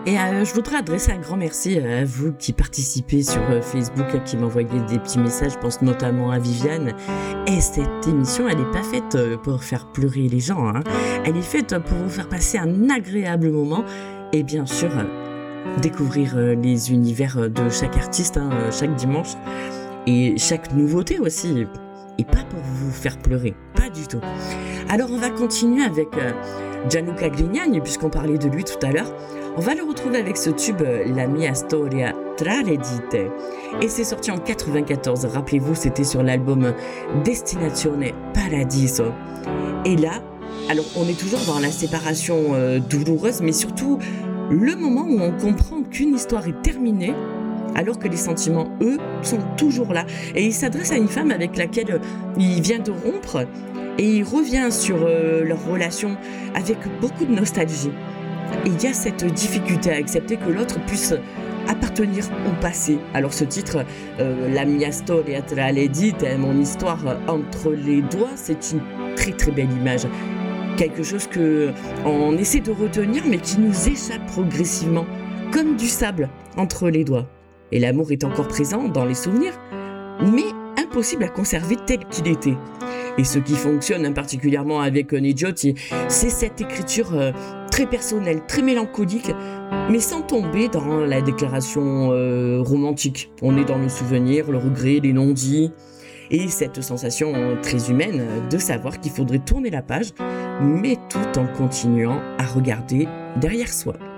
Et je voudrais adresser un grand merci à vous qui participez sur Facebook, qui m'envoyez des petits messages, je pense notamment à Viviane. Et cette émission, elle n'est pas faite pour faire pleurer les gens, hein. Elle est faite pour vous faire passer un agréable moment et bien sûr découvrir les univers de chaque artiste, hein, chaque dimanche et chaque nouveauté aussi. Et pas pour vous faire pleurer, pas du tout. Alors on va continuer avec Gianluca Grignani, puisqu'on parlait de lui tout à l'heure. On va le retrouver avec ce tube La mia storia tra le dita. Et c'est sorti en 94, rappelez-vous, c'était sur l'album Destinazione Paradiso. Et là, alors on est toujours dans la séparation douloureuse, mais surtout le moment où on comprend qu'une histoire est terminée, alors que les sentiments, eux, sont toujours là. Et il s'adresse à une femme avec laquelle il vient de rompre, et il revient sur leur relation avec beaucoup de nostalgie. Et il y a cette difficulté à accepter que l'autre puisse appartenir au passé. Alors ce titre, La mia storia tra le dita, mon histoire entre les doigts, c'est une très très belle image. Quelque chose qu'on essaie de retenir, mais qui nous échappe progressivement, comme du sable entre les doigts. Et l'amour est encore présent dans les souvenirs, mais impossible à conserver tel qu'il était. Et ce qui fonctionne particulièrement avec Nidjotti, c'est cette écriture très personnelle, très mélancolique, mais sans tomber dans la déclaration romantique. On est dans le souvenir, le regret, les non-dits, et cette sensation très humaine de savoir qu'il faudrait tourner la page, mais tout en continuant à regarder derrière soi.